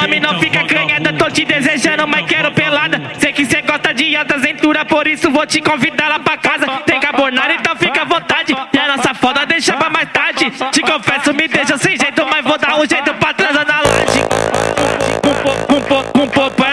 nome não fica canhada. Tô te desejando, mas quero pelada. Sei que cê gosta de alta aventura, por isso vou te convidar lá pra casa. Tem carbonara, então fica à vontade. E a nossa foda deixa pra mais tarde. Te confesso, me deixa sem jeito, mas vou dar um jeito pra transar na laje. Com